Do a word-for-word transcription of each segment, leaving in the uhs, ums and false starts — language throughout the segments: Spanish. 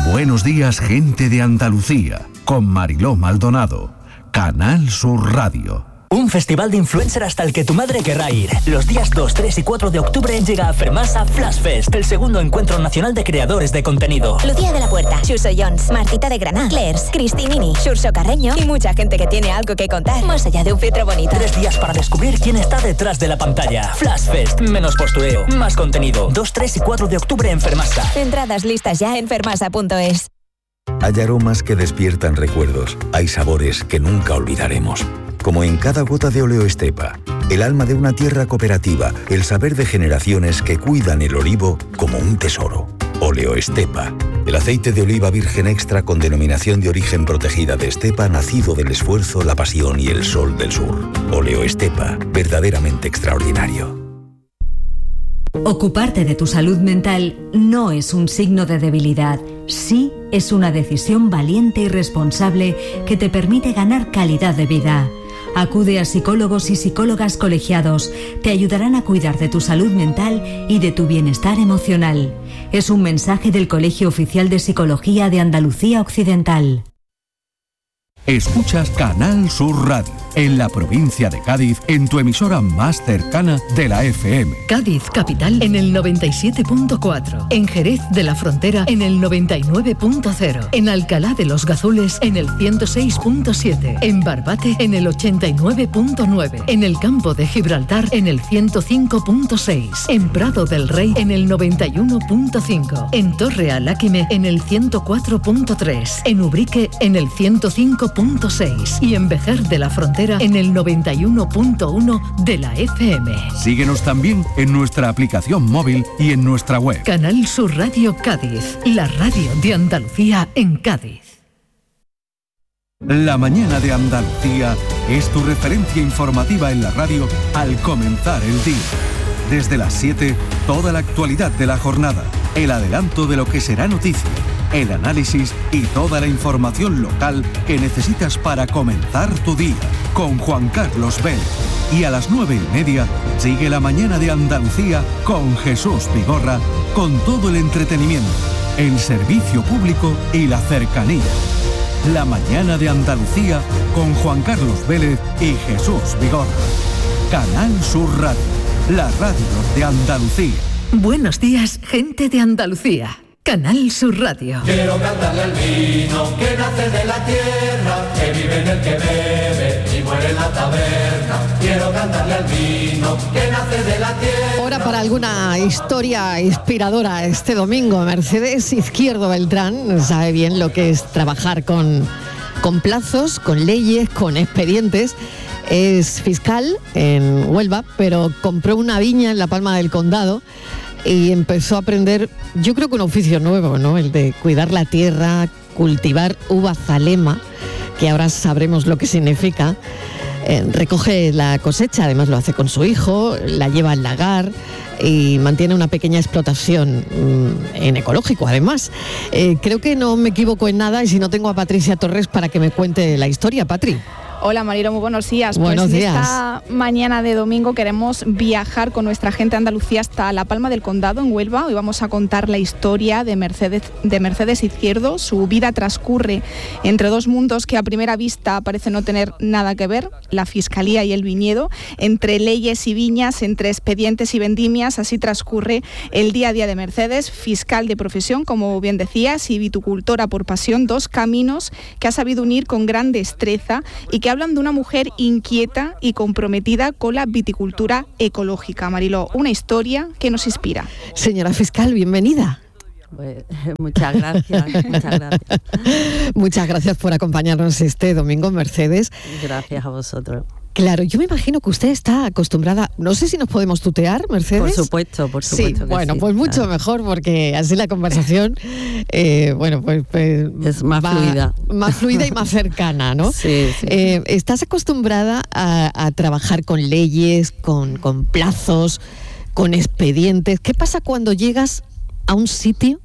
Buenos días, gente de Andalucía, con Mariló Maldonado, Canal Sur Radio. Un festival de influencer hasta el que tu madre querrá ir. Los días dos, tres y cuatro de octubre llega a Fermasa Flash Fest, el segundo encuentro nacional de creadores de contenido. Lucía de la Puerta, Xuso Jones, Martita de Granada, Clairs, Cristinini, Xurxo Carreño y mucha gente que tiene algo que contar, más allá de un filtro bonito. Tres días para descubrir quién está detrás de la pantalla. Flash Fest, menos postureo, más contenido. dos, tres y cuatro de octubre en Fermasa. Entradas listas ya en fermasa punto es. Hay aromas que despiertan recuerdos. Hay sabores que nunca olvidaremos. Como en cada gota de Oleoestepa, el alma de una tierra cooperativa, el saber de generaciones que cuidan el olivo como un tesoro. Oleoestepa, el aceite de oliva virgen extra con denominación de origen protegida de Estepa, nacido del esfuerzo, la pasión y el sol del sur. Oleoestepa, verdaderamente extraordinario. Ocuparte de tu salud mental no es un signo de debilidad, sí es una decisión valiente y responsable que te permite ganar calidad de vida. Acude a psicólogos y psicólogas colegiados, te ayudarán a cuidar de tu salud mental y de tu bienestar emocional. Es un mensaje del Colegio Oficial de Psicología de Andalucía Occidental. Escuchas Canal Sur Radio, en la provincia de Cádiz, en tu emisora más cercana de la F M. Cádiz Capital en el noventa y siete punto cuatro, en Jerez de la Frontera en el noventa y nueve punto cero, en Alcalá de los Gazules en el ciento seis punto siete, en Barbate en el ochenta y nueve punto nueve, en el Campo de Gibraltar en el ciento cinco punto seis, en Prado del Rey en el noventa y uno punto cinco, en Torre Aláquime en el ciento cuatro punto tres, en Ubrique en el ciento cinco punto seis y en Vejer de la Frontera en el noventa y uno punto uno de la F M. Síguenos también en nuestra aplicación móvil y en nuestra web. Canal Sur Radio Cádiz, la radio de Andalucía en Cádiz. La mañana de Andalucía es tu referencia informativa en la radio al comenzar el día. Desde las siete, toda la actualidad de la jornada, el adelanto de lo que será noticia, el análisis y toda la información local que necesitas para comenzar tu día, con Juan Carlos Vélez. Y a las nueve y media sigue la mañana de Andalucía con Jesús Vigorra, con todo el entretenimiento, el servicio público y la cercanía. La mañana de Andalucía con Juan Carlos Vélez y Jesús Vigorra. Canal Sur Radio, la radio de Andalucía. Buenos días, gente de Andalucía. Canal Sur Radio. Quiero cantarle al vino que nace de la tierra, que vive en el que bebe y muere en la taberna. Quiero cantarle al vino que nace de la tierra. Hora para alguna historia inspiradora este domingo. Mercedes Izquierdo Beltrán sabe bien lo que es trabajar con, con plazos, con leyes, con expedientes. Es fiscal en Huelva, pero compró una viña en la Palma del Condado y empezó a aprender, yo creo que un oficio nuevo, ¿no? El de cuidar la tierra, cultivar uva zalema, que ahora sabremos lo que significa. Eh, recoge la cosecha, además lo hace con su hijo, la lleva al lagar y mantiene una pequeña explotación mmm, en ecológico, además. Eh, creo que no me equivoco en nada y si no tengo a Patricia Torres para que me cuente la historia. Patri. Hola Marilo, muy buenos días. Buenos pues días. Esta mañana de domingo queremos viajar con nuestra gente de Andalucía hasta La Palma del Condado, en Huelva. Hoy vamos a contar la historia de Mercedes, de Mercedes Izquierdo. Su vida transcurre entre dos mundos que a primera vista parecen no tener nada que ver, la fiscalía y el viñedo, entre leyes y viñas, entre expedientes y vendimias. Así transcurre el día a día de Mercedes, fiscal de profesión, como bien decías, y viticultora por pasión, dos caminos que ha sabido unir con gran destreza y que hablan de una mujer inquieta y comprometida con la viticultura ecológica. Mariló, una historia que nos inspira. Señora fiscal, bienvenida. Pues, muchas gracias, muchas gracias. Muchas gracias por acompañarnos este domingo, Mercedes. Gracias a vosotros. Claro, yo me imagino que usted está acostumbrada, no sé si nos podemos tutear, Mercedes. Por supuesto, por supuesto. Sí, que bueno, sí, pues mucho claro. mejor, porque así la conversación, eh, bueno, pues, pues es más va, fluida. Más fluida y más cercana, ¿no? Sí, sí. Eh, ¿Estás acostumbrada a, a trabajar con leyes, con, con plazos, con expedientes? ¿Qué pasa cuando llegas a un sitio,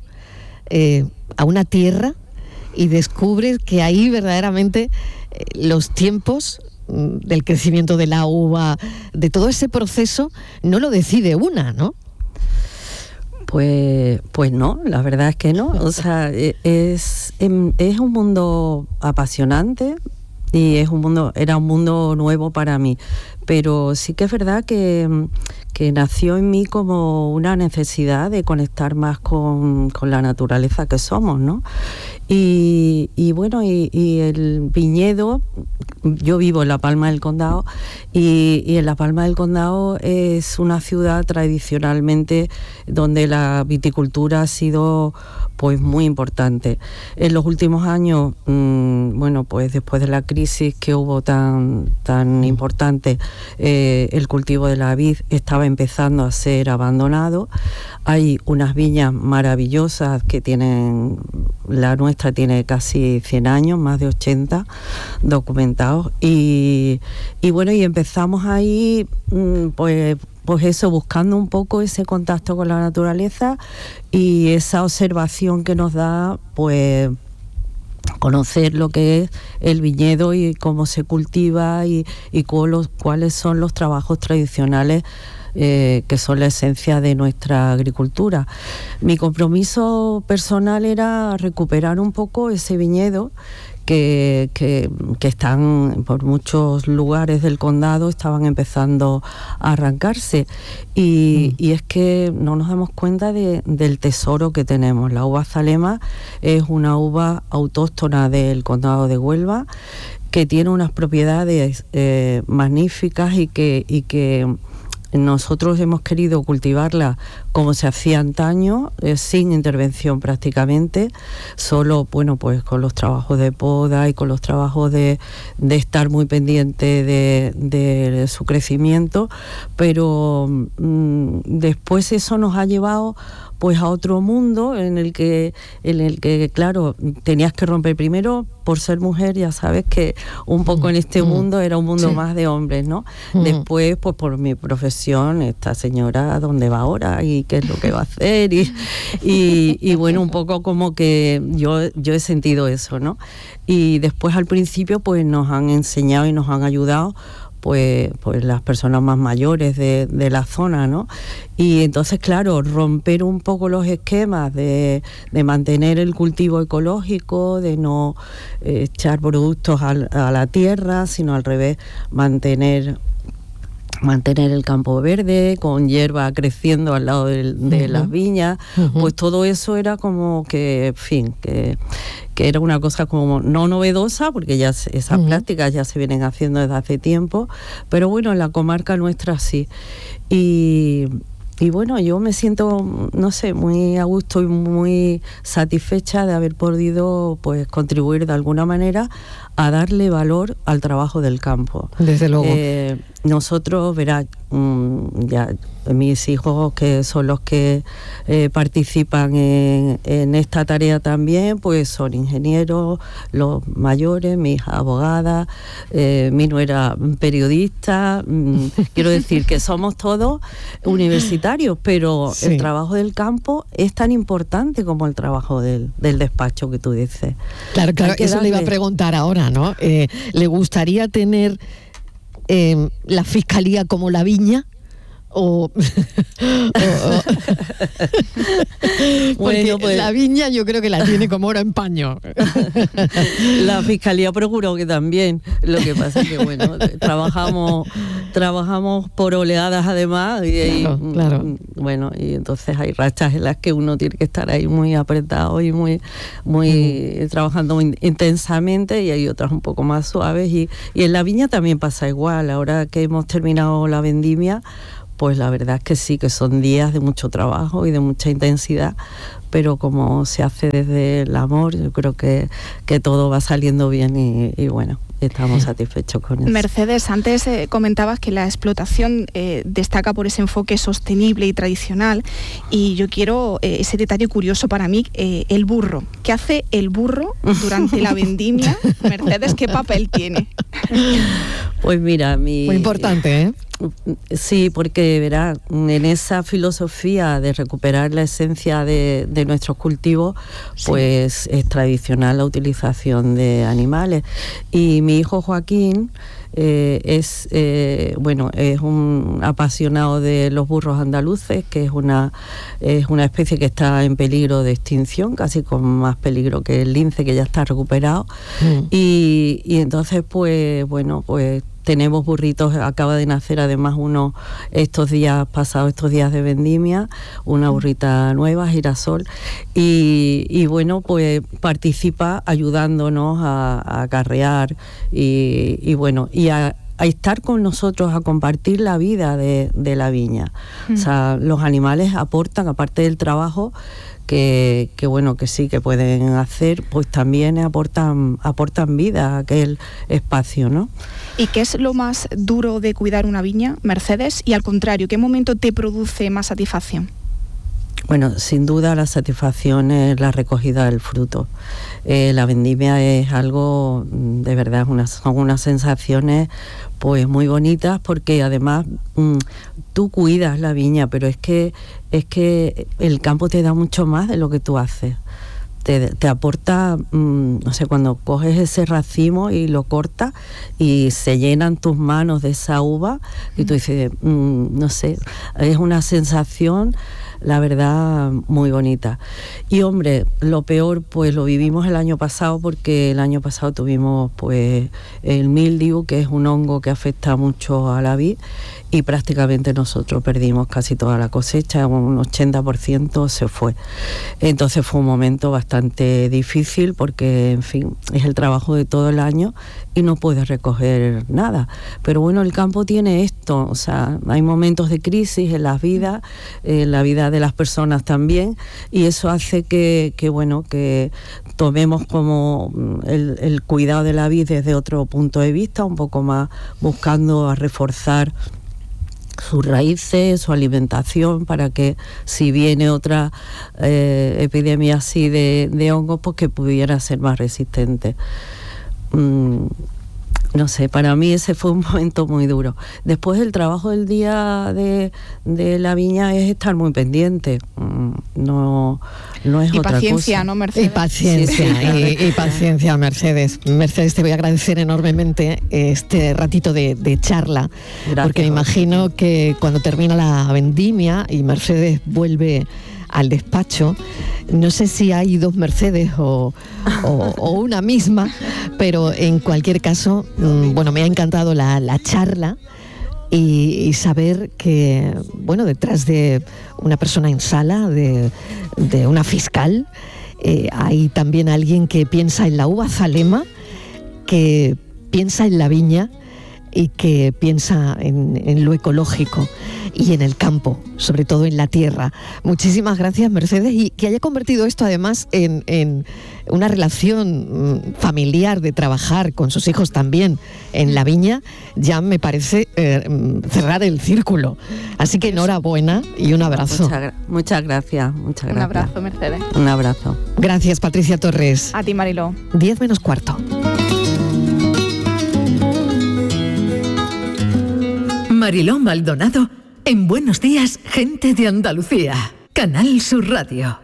eh, a una tierra, y descubres que ahí verdaderamente eh, los tiempos del crecimiento de la uva, de todo ese proceso, no lo decide una, ¿no? Pues, pues no, la verdad es que no. O sea, es, es un mundo apasionante y es un mundo, era un mundo nuevo para mí. Pero sí que es verdad que, que nació en mí como una necesidad de conectar más con, con la naturaleza que somos, ¿no? Y, y bueno, y, y el viñedo, yo vivo en La Palma del Condado y, y en La Palma del Condado es una ciudad tradicionalmente donde la viticultura ha sido pues muy importante. En los últimos años, mmm, bueno, pues después de la crisis que hubo tan, tan importante, eh, el cultivo de la vid estaba empezando a ser abandonado. Hay unas viñas maravillosas que tienen, la nuestra tiene casi cien años, más de ochenta documentados, y, y bueno, y empezamos ahí, pues, pues eso, buscando un poco ese contacto con la naturaleza y esa observación que nos da, pues, conocer lo que es el viñedo y cómo se cultiva y, y cuáles, cuáles son los trabajos tradicionales Eh, que son la esencia de nuestra agricultura. Mi compromiso personal era recuperar un poco ese viñedo que, que, que están por muchos lugares del condado, estaban empezando a arrancarse y, mm. y es que no nos damos cuenta de, del tesoro que tenemos. La uva Zalema es una uva autóctona del condado de Huelva que tiene unas propiedades eh, magníficas y que, y que nosotros hemos querido cultivarla como se hacía antaño, eh, sin intervención prácticamente, solo, bueno, pues con los trabajos de poda y con los trabajos de, de estar muy pendiente de, de su crecimiento, pero mmm, después eso nos ha llevado pues a otro mundo en el que, en el que claro, tenías que romper primero por ser mujer, ya sabes que un poco en este mm. mundo era un mundo sí. más de hombres, ¿no? Mm. Después, pues por mi profesión, esta señora, ¿dónde va ahora? ¿Y qué es lo que va a hacer? Y, y, y bueno, un poco como que yo, yo he sentido eso, ¿no? Y después al principio, pues nos han enseñado y nos han ayudado Pues, pues las personas más mayores de, de la zona, ¿no? Y entonces, claro, romper un poco los esquemas de, de mantener el cultivo ecológico, de no eh, echar productos a, a la tierra, sino al revés, mantener mantener el campo verde, con hierba creciendo al lado de, de uh-huh. las viñas, uh-huh. pues todo eso era como que, en fin, que, que era una cosa como no novedosa, porque ya esas uh-huh. prácticas ya se vienen haciendo desde hace tiempo, pero bueno, en la comarca nuestra sí. Y... Y bueno, yo me siento, no sé, muy a gusto y muy satisfecha de haber podido pues contribuir de alguna manera a darle valor al trabajo del campo. Desde luego. Eh, nosotros, verás, mmm, ya mis hijos, que son los que eh, participan en, en esta tarea también, pues son ingenieros, los mayores, mi hija abogada, eh, mi nuera periodista, mmm, quiero decir que somos todos universitarios, pero sí. el trabajo del campo es tan importante como el trabajo del, del despacho que tú dices. Claro, claro, eso darle... le iba a preguntar ahora, ¿no? Eh, ¿Le gustaría tener eh, la fiscalía como la viña? O, o, o bueno, pues la viña yo creo que la tiene como oro en paño. La fiscalía procuró que también, lo que pasa es que bueno, trabajamos trabajamos por oleadas además y, claro, y claro. bueno, y entonces hay rachas en las que uno tiene que estar ahí muy apretado y muy muy mm. trabajando muy intensamente, y hay otras un poco más suaves, y, y en la viña también pasa igual. Ahora que hemos terminado la vendimia, pues la verdad es que sí, que son días de mucho trabajo y de mucha intensidad, pero como se hace desde el amor, yo creo que, que todo va saliendo bien y, y bueno, estamos satisfechos con eso. Mercedes, antes eh, comentabas que la explotación eh, destaca por ese enfoque sostenible y tradicional, y yo quiero eh, ese detalle curioso para mí, eh, el burro. ¿Qué hace el burro durante la vendimia? Mercedes, ¿qué papel tiene? Pues mira, mi... Muy importante, ¿eh? Sí, porque verá, en esa filosofía de recuperar la esencia de, de de nuestros cultivos, pues sí, es tradicional la utilización de animales. Y mi hijo Joaquín eh, es eh, bueno es un apasionado de los burros andaluces, que es una es una especie que está en peligro de extinción, casi con más peligro que el lince, que ya está recuperado. Mm. y, y entonces pues bueno pues tenemos burritos, acaba de nacer además uno estos días pasados, estos días de vendimia, una burrita nueva, Girasol, y, y bueno, pues participa ayudándonos a, a acarrear y, y bueno, y a, a estar con nosotros, a compartir la vida de, de la viña. Mm. O sea, los animales aportan, aparte del trabajo, Que, que bueno, que sí, que pueden hacer, pues también aportan aportan vida a aquel espacio, ¿no? ¿Y qué es lo más duro de cuidar una viña, Mercedes? Y al contrario, ¿qué momento te produce más satisfacción? Bueno, sin duda la satisfacción es la recogida del fruto. Eh, la vendimia es algo, de verdad, unas, son unas sensaciones pues muy bonitas, porque además mmm, tú cuidas la viña, pero es que es que el campo te da mucho más de lo que tú haces. Te, te aporta, mmm, no sé, cuando coges ese racimo y lo cortas y se llenan tus manos de esa uva y tú dices, mmm, no sé, es una sensación, la verdad, muy bonita. Y hombre, lo peor pues lo vivimos el año pasado, porque el año pasado tuvimos pues el mildiu, que es un hongo que afecta mucho a la vid, y prácticamente nosotros perdimos casi toda la cosecha, un ochenta por ciento se fue. Entonces fue un momento bastante difícil, porque en fin, es el trabajo de todo el año y no puedes recoger nada. Pero bueno, el campo tiene esto, o sea, hay momentos de crisis en las vidas, en la vida de las personas también, y eso hace que, que bueno, que tomemos como el, el cuidado de la vid desde otro punto de vista, un poco más buscando a reforzar sus raíces, su alimentación, para que si viene otra eh, epidemia así de, de hongos, pues que pudiera ser más resistente. Mm, no sé, para mí ese fue un momento muy duro. Después el trabajo del día de, de la viña es estar muy pendiente, no, no es y otra paciencia, cosa. ¿no, Mercedes? Y paciencia, sí, sí, claro. y, y paciencia, Mercedes. Mercedes, te voy a agradecer enormemente este ratito de, de charla. Gracias, porque me imagino que cuando termina la vendimia y Mercedes vuelve al despacho, no sé si hay dos Mercedes o, o, o una misma, pero en cualquier caso, bueno, me ha encantado la, la charla y, y saber que, bueno, detrás de una persona en sala, de, de una fiscal, eh, hay también alguien que piensa en la uva zalema, que piensa en la viña y que piensa en, en lo ecológico y en el campo, sobre todo en la tierra. Muchísimas gracias, Mercedes, y que haya convertido esto además en, en una relación familiar, de trabajar con sus hijos también en la viña, ya me parece eh, cerrar el círculo. Así que enhorabuena y un abrazo. Muchas, muchas gracias, muchas gracias. Un abrazo, Mercedes. Un abrazo. Gracias, Patricia Torres. A ti, Mariló. Diez menos cuarto. Mariló Maldonado en Buenos Días, Gente de Andalucía. Canal Sur Radio.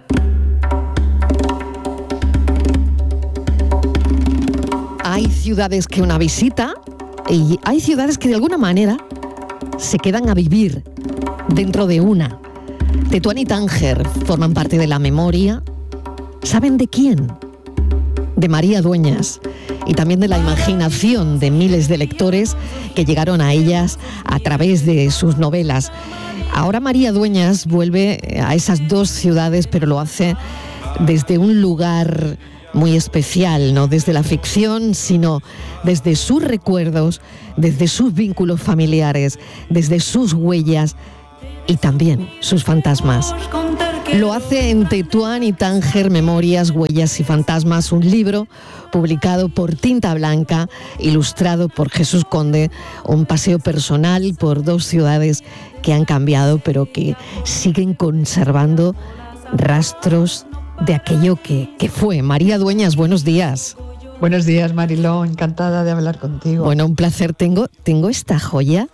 Hay ciudades que una visita y hay ciudades que de alguna manera se quedan a vivir dentro de una. Tetuán y Tánger forman parte de la memoria. ¿Saben de quién? De María Dueñas, y también de la imaginación de miles de lectores que llegaron a ellas a través de sus novelas. Ahora María Dueñas vuelve a esas dos ciudades, pero lo hace desde un lugar muy especial, no desde la ficción, sino desde sus recuerdos, desde sus vínculos familiares, desde sus huellas y también sus fantasmas. Lo hace en Tetuán y Tánger, Memorias, Huellas y Fantasmas, un libro publicado por Tinta Blanca, ilustrado por Jesús Conde, un paseo personal por dos ciudades que han cambiado, pero que siguen conservando rastros de aquello que, que fue. María Dueñas, buenos días. Buenos días, Mariló, encantada de hablar contigo. Bueno, un placer. Tengo, tengo esta joya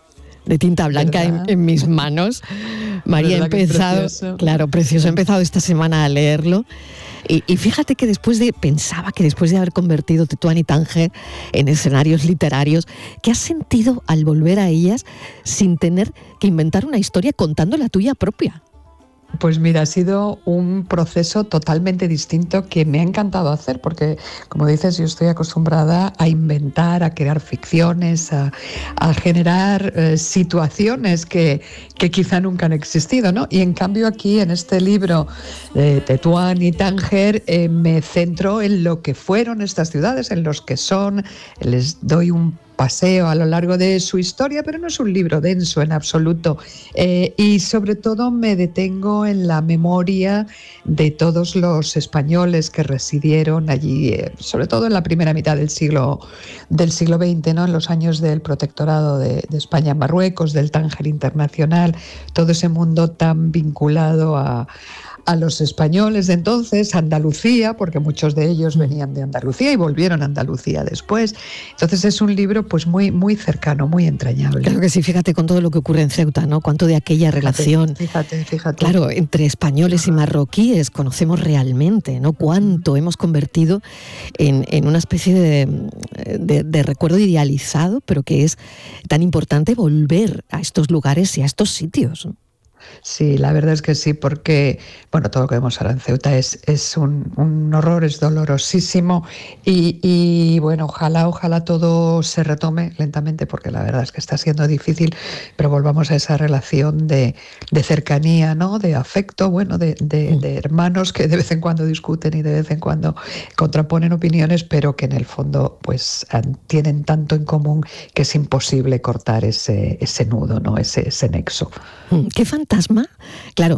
de tinta blanca en, en mis manos. María ha empezado, precioso? claro, precioso, he empezado esta semana a leerlo. Y, y fíjate que después de, pensaba que después de haber convertido Tetuán y Tánger en escenarios literarios, ¿qué has sentido al volver a ellas sin tener que inventar una historia contando la tuya propia? Pues mira, ha sido un proceso totalmente distinto que me ha encantado hacer, porque como dices, yo estoy acostumbrada a inventar, a crear ficciones, a, a generar eh, situaciones que, que quizá nunca han existido, ¿no? Y en cambio aquí, en este libro de Tetuán y Tánger, eh, me centro en lo que fueron estas ciudades, en los que son, les doy un paseo a lo largo de su historia, pero no es un libro denso en absoluto. Eh, y sobre todo me detengo en la memoria de todos los españoles que residieron allí, eh, sobre todo en la primera mitad del siglo, del siglo veinte, ¿no? En los años del protectorado de, de España en Marruecos, del Tánger Internacional, todo ese mundo tan vinculado a a los españoles de entonces, Andalucía, porque muchos de ellos venían de Andalucía y volvieron a Andalucía después. Entonces es un libro pues muy, muy cercano, muy entrañable. Claro que sí, fíjate con todo lo que ocurre en Ceuta, ¿no? Cuánto de aquella fíjate, relación. Fíjate, fíjate. Claro, entre españoles y marroquíes conocemos realmente, ¿no? Cuánto hemos convertido en, en una especie de, de, de recuerdo idealizado, pero que es tan importante volver a estos lugares y a estos sitios, ¿no? Sí, la verdad es que sí, porque bueno, todo lo que vemos ahora en Ceuta es, es un, un horror, es dolorosísimo y, y bueno, ojalá, ojalá todo se retome lentamente, porque la verdad es que está siendo difícil, pero volvamos a esa relación de, de cercanía, ¿no? De afecto, bueno, de, de, de hermanos que de vez en cuando discuten y de vez en cuando contraponen opiniones, pero que en el fondo pues tienen tanto en común que es imposible cortar ese, ese nudo, ¿no? Ese, ese nexo. ¿Qué fantasma? Claro,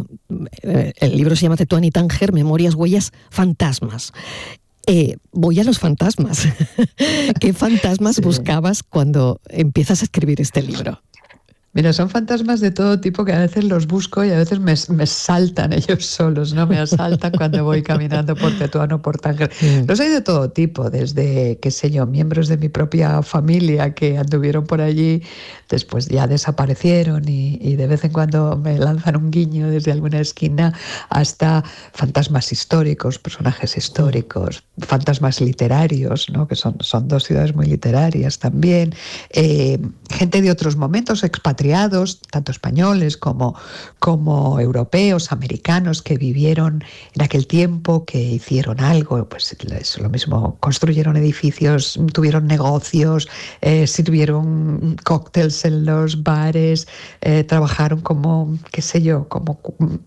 el libro se llama Tetuán y Tánger, Memorias, Huellas, Fantasmas. Eh, voy a los fantasmas. ¿Qué fantasmas sí. buscabas cuando empiezas a escribir este libro? Mira, son fantasmas de todo tipo que a veces los busco y a veces me, me saltan ellos solos, ¿no? Me asaltan cuando voy caminando por Tetuán o por Tánger. Mm. Los hay de todo tipo, desde, qué sé yo, miembros de mi propia familia que anduvieron por allí, después ya desaparecieron y, y de vez en cuando me lanzan un guiño desde alguna esquina, hasta fantasmas históricos, personajes históricos, mm. fantasmas literarios, ¿no? Que son, son dos ciudades muy literarias también, eh, gente de otros momentos, expatriados, tanto españoles como, como europeos, americanos, que vivieron en aquel tiempo, que hicieron algo, pues es lo mismo, construyeron edificios, tuvieron negocios, eh, sirvieron cócteles en los bares, eh, trabajaron como, qué sé yo, como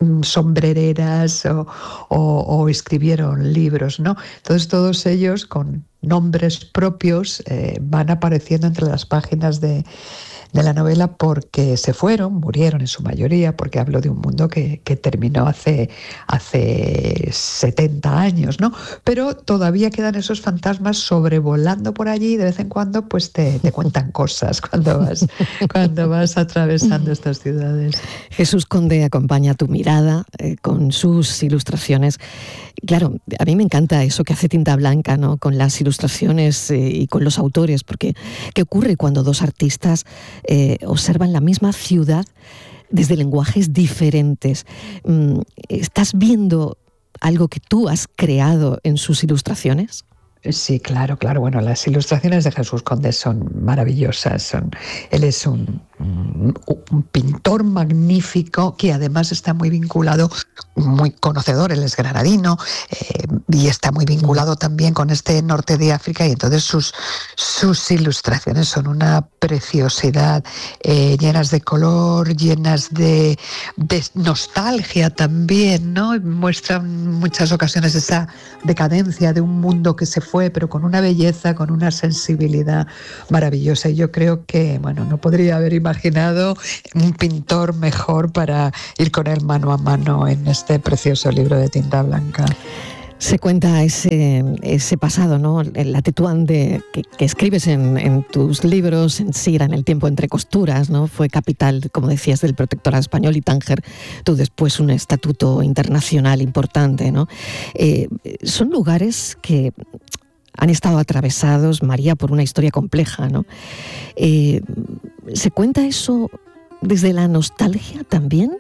sombrereras o, o, o escribieron libros, ¿no? Entonces todos ellos con nombres propios eh, van apareciendo entre las páginas de de la novela, porque se fueron, murieron en su mayoría, porque hablo de un mundo que, que terminó hace, hace setenta años, ¿no? Pero todavía quedan esos fantasmas sobrevolando por allí y de vez en cuando pues te, te cuentan cosas cuando vas, cuando vas atravesando estas ciudades. Jesús Conde acompaña tu mirada eh, con sus ilustraciones. Claro, a mí me encanta eso que hace Tinta Blanca, ¿no? Con las ilustraciones eh, y con los autores, porque ¿qué ocurre cuando dos artistas eh, observan la misma ciudad desde lenguajes diferentes? Mm, ¿estás viendo algo que tú has creado en sus ilustraciones? Sí, claro, claro. Bueno, las ilustraciones de Jesús Conde son maravillosas. Son, él es un, un, un pintor magnífico que además está muy vinculado, muy conocedor, él es granadino eh, y está muy vinculado también con este norte de África, y entonces sus, sus ilustraciones son una preciosidad, eh, llenas de color, llenas de, de nostalgia también, ¿no? Muestran en muchas ocasiones esa decadencia de un mundo que se fue, pero con una belleza, con una sensibilidad maravillosa. Y yo creo que, bueno, no podría haber imaginado un pintor mejor para ir con él mano a mano en este precioso libro de Tinta Blanca. Se cuenta ese, ese pasado, ¿no? La Tetuán de, que, que escribes en, en tus libros, en Sira, en El tiempo entre costuras, ¿no? Fue capital, como decías, del protectorado español, y Tánger, tú después un estatuto internacional importante, ¿no? Eh, son lugares que han estado atravesados, María, por una historia compleja, ¿no? Eh, se cuenta eso desde la nostalgia también?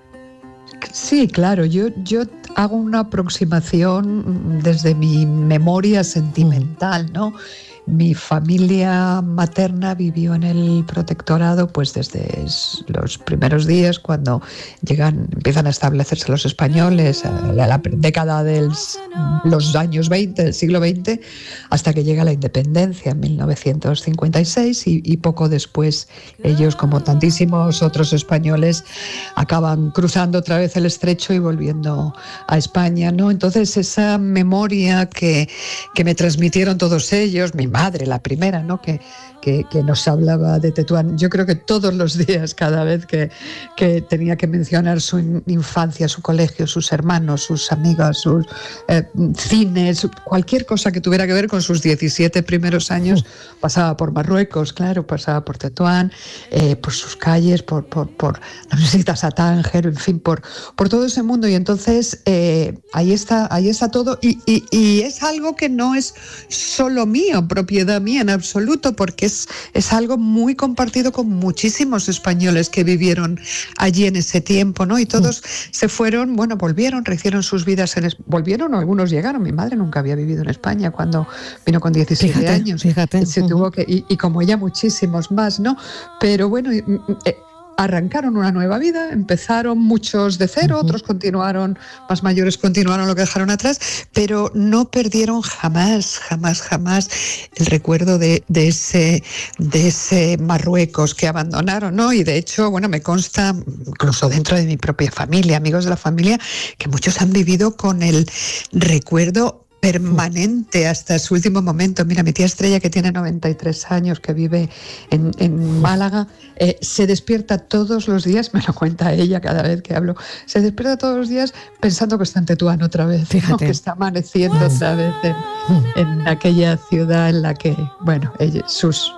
Sí, claro, yo, yo hago una aproximación desde mi memoria sentimental, ¿no? Mi familia materna vivió en el protectorado pues desde los primeros días, cuando llegan, empiezan a establecerse los españoles, a la década de los años veinte, del siglo veinte, hasta que llega la independencia en mil novecientos cincuenta y seis, y, y poco después ellos, como tantísimos otros españoles, acaban cruzando otra vez el estrecho y volviendo a España, ¿no? Entonces esa memoria que, que me transmitieron todos ellos, mi madre, la primera, ¿no? que, que, que nos hablaba de Tetuán. Yo creo que todos los días, cada vez que, que tenía que mencionar su infancia, su colegio, sus hermanos, sus amigas, sus eh, cines, cualquier cosa que tuviera que ver con sus diecisiete primeros años, pasaba por Marruecos, claro, pasaba por Tetuán, eh, por sus calles, por, por, por las visitas a Tánger, en fin, por, por todo ese mundo. Y entonces eh, ahí está, ahí está todo, y, y, y es algo que no es solo mío, propiedad mía en absoluto, porque es, es algo muy compartido con muchísimos españoles que vivieron allí en ese tiempo, ¿no? Y todos mm. se fueron, bueno, volvieron, rehicieron sus vidas, en, volvieron o algunos llegaron. Mi madre nunca había vivido en España cuando vino con diecisiete fíjate, años. Fíjate. Se uh-huh. tuvo que, y, y como ella muchísimos más, ¿no? Pero bueno, eh, arrancaron una nueva vida, empezaron muchos de cero, uh-huh. otros continuaron, más mayores continuaron lo que dejaron atrás, pero no perdieron jamás, jamás, jamás el recuerdo de, de, ese, de ese Marruecos que abandonaron, ¿no? Y de hecho, bueno, me consta, incluso dentro de mi propia familia, amigos de la familia, que muchos han vivido con el recuerdo permanente hasta su último momento. Mira, mi tía Estrella, que tiene noventa y tres años, que vive en, en Málaga, eh, se despierta todos los días, me lo cuenta ella cada vez que hablo, se despierta todos los días pensando que está en Tetuán otra vez, ¿no? Que está amaneciendo otra vez en, en aquella ciudad en la que, bueno, ella, sus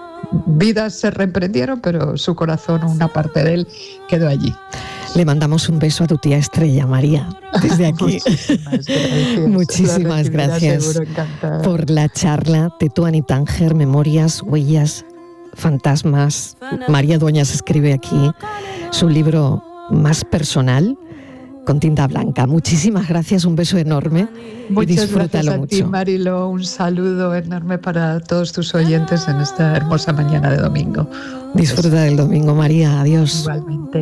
vidas se reemprendieron, pero su corazón, una parte de él, quedó allí. Le mandamos un beso a tu tía Estrella, María, desde aquí. Muchísimas gracias. Muchísimas gracias por la charla. Tetuán y Tánger, memorias, huellas, fantasmas. María Dueñas escribe aquí su libro más personal, con tinta blanca. Muchísimas gracias, un beso enorme. Muchas y disfrútalo gracias a mucho. ti, Marilo, un saludo enorme para todos tus oyentes en esta hermosa mañana de domingo. Disfruta del domingo, María. Adiós. Igualmente.